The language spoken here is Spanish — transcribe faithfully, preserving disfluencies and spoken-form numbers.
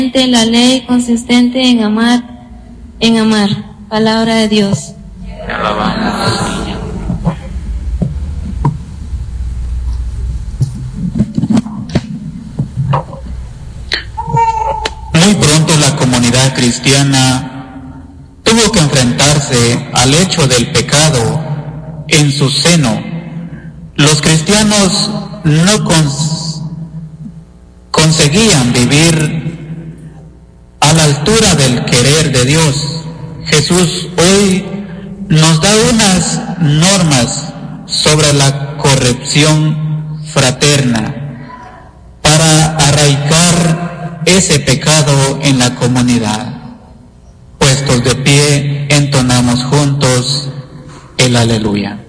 La ley consistente en amar, en amar. Palabra de Dios. Te alabamos, niña. Muy pronto la comunidad cristiana tuvo que enfrentarse al hecho del pecado en su seno. Los cristianos no cons- conseguían vivir a la altura del querer de Dios. Jesús hoy nos da unas normas sobre la corrección fraterna para arraigar ese pecado en la comunidad. Puestos de pie, entonamos juntos el aleluya.